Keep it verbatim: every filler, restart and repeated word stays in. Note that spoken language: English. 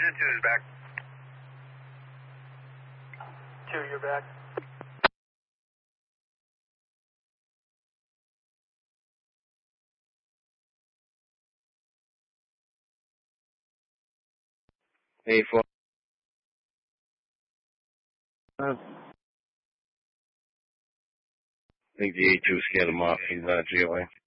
Agent two is back. Two, you're back. Hey, four. Uh, I think the A two scared him off. He's not jailing.